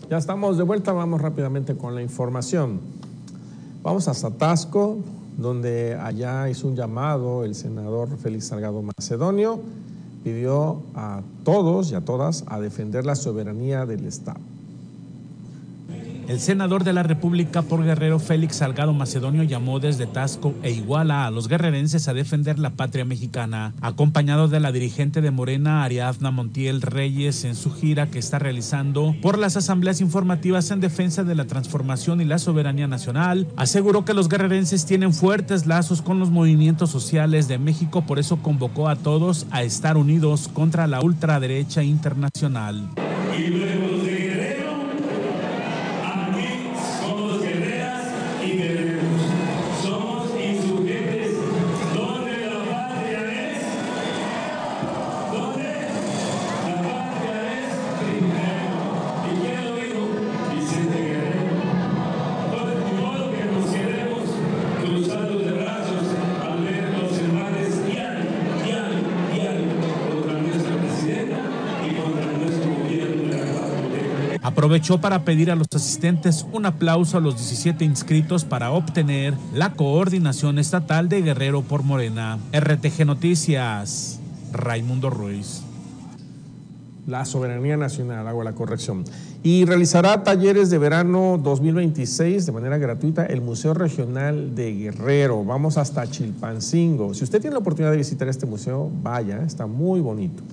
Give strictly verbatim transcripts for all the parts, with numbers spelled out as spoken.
Ya estamos de vuelta, vamos rápidamente con la información. Vamos a Zatasco, donde allá hizo un llamado el senador Félix Salgado Macedonio, pidió a todos y a todas a defender la soberanía del Estado. El senador de la República por Guerrero, Félix Salgado Macedonio, llamó desde Tasco e Iguala a los guerrerenses a defender la patria mexicana, acompañado de la dirigente de Morena, Ariadna Montiel Reyes, en su gira que está realizando por las asambleas informativas en defensa de la transformación y la soberanía nacional. Aseguró que los guerrerenses tienen fuertes lazos con los movimientos sociales de México, por eso convocó a todos a estar unidos contra la ultraderecha internacional. Y luego los de Guerrero, aquí somos guerreras y guerreros, somos insurgentes. ¿Dónde la patria es? ¿Dónde? La patria es primero. ¿Y quién lo dijo? Vicente Guerrero. Entonces, de modo que nos quedemos cruzados de brazos al ver los embates diario, diario, diario contra nuestra presidenta y contra nuestro gobierno de la cuatro T. Aprovechó para pedir a los asistentes un aplauso a los diecisiete inscritos para obtener la coordinación estatal de Guerrero por Morena. R T G Noticias, Raimundo Ruiz. La soberanía nacional, hago la corrección. Y realizará talleres de verano dos mil veintiséis de manera gratuita el Museo Regional de Guerrero. Vamos hasta Chilpancingo. Si usted tiene la oportunidad de visitar este museo, vaya, está muy bonito.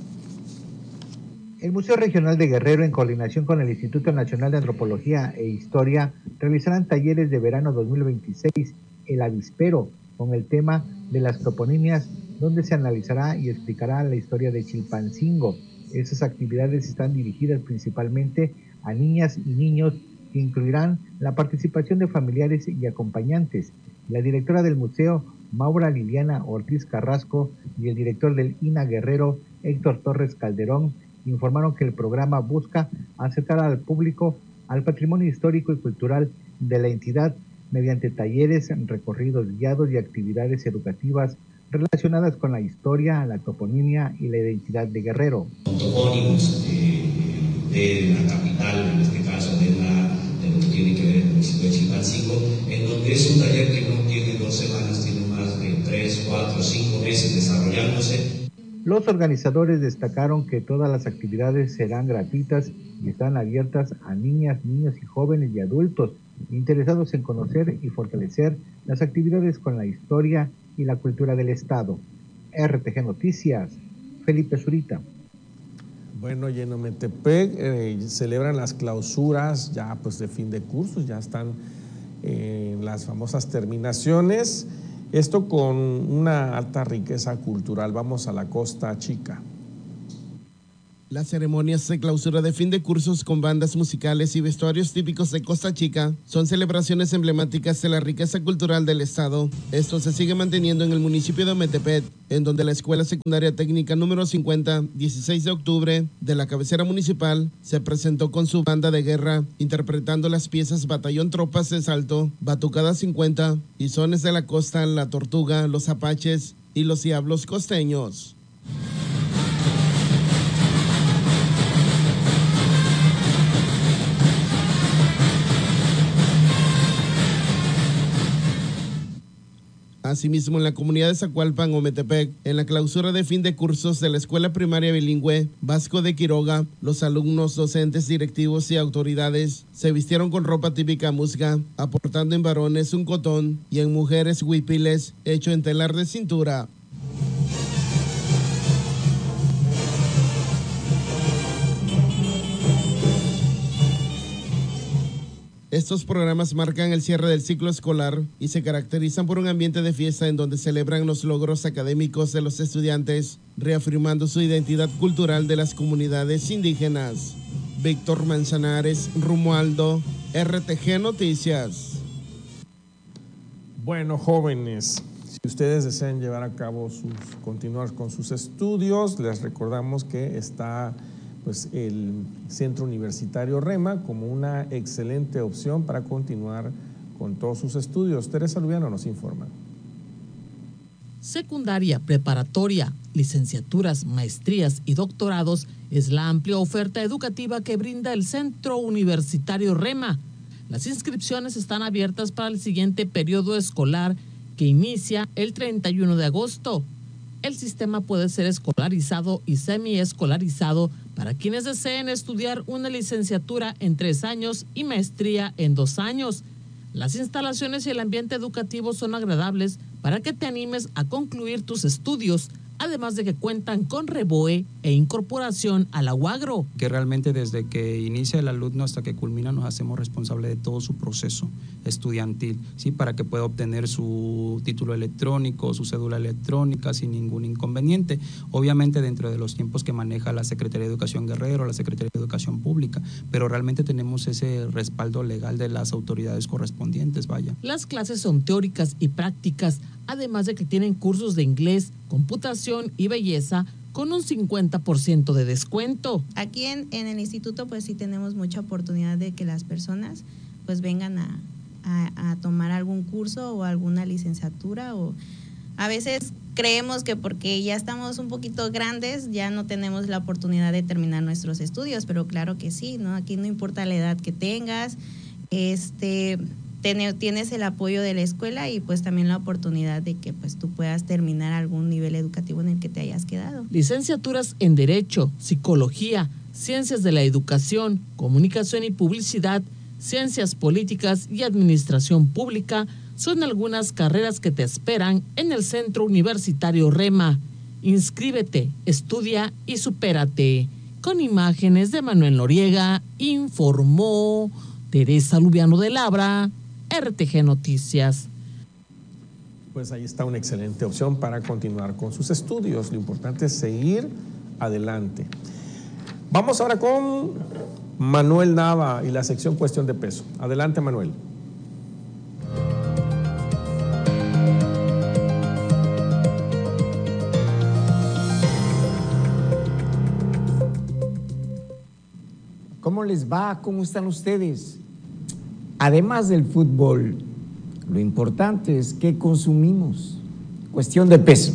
El Museo Regional de Guerrero, en coordinación con el Instituto Nacional de Antropología e Historia, realizarán talleres de verano dos mil veintiséis, El Avispero, con el tema de las toponimias, donde se analizará y explicará la historia de Chilpancingo. Esas actividades están dirigidas principalmente a niñas y niños, que incluirán la participación de familiares y acompañantes. La directora del museo, Maura Liliana Ortiz Carrasco, y el director del I N A Guerrero, Héctor Torres Calderón, informaron que el programa busca acercar al público al patrimonio histórico y cultural de la entidad mediante talleres, recorridos guiados y actividades educativas relacionadas con la historia, la toponimia y la identidad de Guerrero. Topónimos eh, de la capital, en este caso de, la, de lo que tiene que ver el municipio de Chilpancingo, en donde es un taller que no tiene dos semanas, tiene más de tres, cuatro, cinco meses desarrollándose. Los organizadores destacaron que todas las actividades serán gratuitas y están abiertas a niñas, niños y jóvenes y adultos interesados en conocer y fortalecer las actividades con la historia y la cultura del Estado. R T G Noticias, Felipe Zurita. Bueno, y en Ometepec eh, celebran las clausuras ya pues de fin de cursos, ya están en eh, las famosas terminaciones. Esto con una alta riqueza cultural. Vamos a la Costa Chica. Las ceremonias de clausura de fin de cursos con bandas musicales y vestuarios típicos de Costa Chica son celebraciones emblemáticas de la riqueza cultural del estado. Esto se sigue manteniendo en el municipio de Ometepec, en donde la Escuela Secundaria Técnica número cincuenta, dieciséis de octubre, de la cabecera municipal, se presentó con su banda de guerra, interpretando las piezas Batallón Tropas de Salto, Batucada cincuenta y Sones de la Costa, La Tortuga, Los Apaches y Los Diablos Costeños. Asimismo, en la comunidad de Zacualpan, Ometepec, en la clausura de fin de cursos de la Escuela Primaria Bilingüe Vasco de Quiroga, los alumnos, docentes, directivos y autoridades se vistieron con ropa típica musga, aportando en varones un cotón y en mujeres huipiles hecho en telar de cintura. Estos programas marcan el cierre del ciclo escolar y se caracterizan por un ambiente de fiesta en donde celebran los logros académicos de los estudiantes, reafirmando su identidad cultural de las comunidades indígenas. Víctor Manzanares, Romualdo, R T G Noticias. Bueno, jóvenes, si ustedes desean llevar a cabo sus, continuar con sus estudios, les recordamos que está pues el Centro Universitario REMA como una excelente opción para continuar con todos sus estudios. Teresa Lubiano nos informa. secundaria, preparatoria, licenciaturas, maestrías y doctorados es la amplia oferta educativa que brinda el Centro Universitario REMA. Las inscripciones están abiertas para el siguiente periodo escolar que inicia el treinta y uno de agosto. El sistema puede ser escolarizado y semiescolarizado para quienes deseen estudiar una licenciatura en tres años y maestría en dos años. Las instalaciones y el ambiente educativo son agradables para que te animes a concluir tus estudios, además de que cuentan con reboe e incorporación a la UAGRO. Que realmente desde que inicia el alumno hasta que culmina nos hacemos responsables de todo su proceso estudiantil, ¿sí? Para que pueda obtener su título electrónico, su cédula electrónica sin ningún inconveniente, obviamente dentro de los tiempos que maneja la Secretaría de Educación Guerrero, la Secretaría de Educación Pública, pero realmente tenemos ese respaldo legal de las autoridades correspondientes, vaya. Las clases son teóricas y prácticas, además de que tienen cursos de inglés, computación y belleza con un cincuenta por ciento de descuento. Aquí en, en el instituto pues sí tenemos mucha oportunidad de que las personas pues vengan a, a, a tomar algún curso o alguna licenciatura, o a veces creemos que porque ya estamos un poquito grandes ya no tenemos la oportunidad de terminar nuestros estudios, pero claro que sí, ¿no? Aquí no importa la edad que tengas, este... tienes el apoyo de la escuela y pues también la oportunidad de que pues tú puedas terminar algún nivel educativo en el que te hayas quedado. Licenciaturas en Derecho, Psicología, Ciencias de la Educación, Comunicación y Publicidad, Ciencias Políticas y Administración Pública son algunas carreras que te esperan en el Centro Universitario REMA. Inscríbete, estudia y supérate. Con imágenes de Manuel Noriega, informó Teresa Lubiano de Labra, R T G Noticias. Pues ahí está una excelente opción para continuar con sus estudios. Lo importante es seguir adelante. Vamos ahora con Manuel Nava y la sección Cuestión de Peso. Adelante, Manuel. ¿Cómo les va? ¿Cómo están ustedes? Además del fútbol, lo importante es qué consumimos. Cuestión de peso.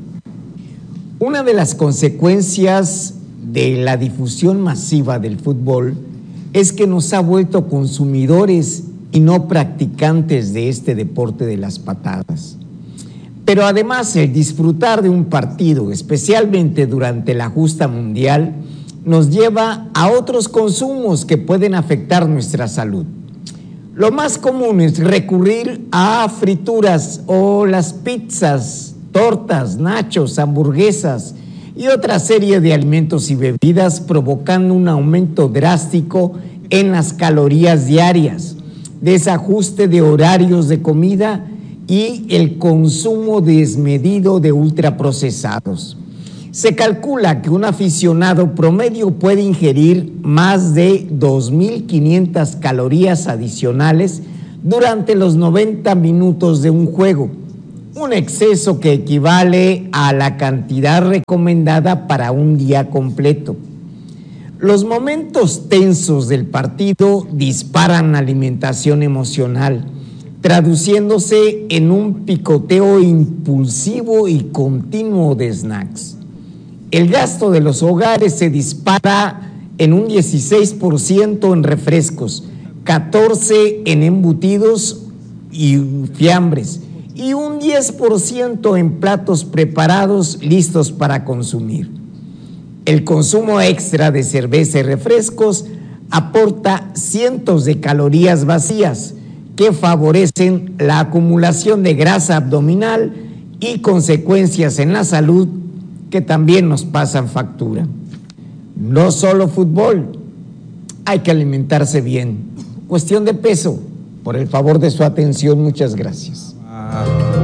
Una de las consecuencias de la difusión masiva del fútbol es que nos ha vuelto consumidores y no practicantes de este deporte de las patadas. Pero además el disfrutar de un partido, especialmente durante la justa mundial, nos lleva a otros consumos que pueden afectar nuestra salud. Lo más común es recurrir a frituras o las pizzas, tortas, nachos, hamburguesas y otra serie de alimentos y bebidas, provocando un aumento drástico en las calorías diarias, desajuste de horarios de comida y el consumo desmedido de ultraprocesados. Se calcula que un aficionado promedio puede ingerir más de dos mil quinientas calorías adicionales durante los noventa minutos de un juego, un exceso que equivale a la cantidad recomendada para un día completo. Los momentos tensos del partido disparan la alimentación emocional, traduciéndose en un picoteo impulsivo y continuo de snacks. El gasto de los hogares se dispara en un dieciséis por ciento en refrescos, catorce por ciento en embutidos y fiambres y un diez por ciento en platos preparados listos para consumir. El consumo extra de cerveza y refrescos aporta cientos de calorías vacías que favorecen la acumulación de grasa abdominal y consecuencias en la salud que también nos pasan factura. No solo fútbol, hay que alimentarse bien. Cuestión de peso. Por el favor de su atención, muchas gracias. Ah.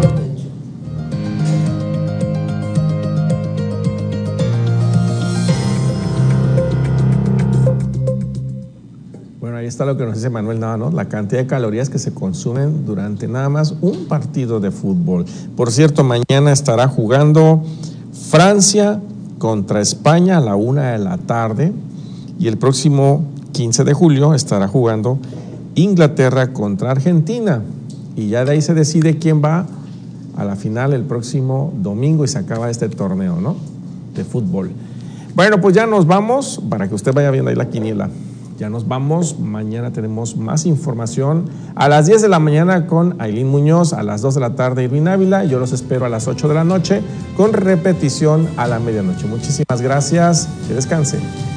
Bueno, ahí está lo que nos dice Manuel Nava, ¿no? La cantidad de calorías que se consumen durante nada más un partido de fútbol. Por cierto, mañana estará jugando Francia contra España a la una de la tarde y el próximo quince de julio estará jugando Inglaterra contra Argentina y ya de ahí se decide quién va a la final el próximo domingo y se acaba este torneo, ¿no? De fútbol. Bueno, pues ya nos vamos, para que usted vaya viendo ahí la quiniela. Ya nos vamos, mañana tenemos más información a las diez de la mañana con Ailín Muñoz, a las dos de la tarde Irvin Ávila, yo los espero a las ocho de la noche con repetición a la medianoche. Muchísimas gracias, que descansen.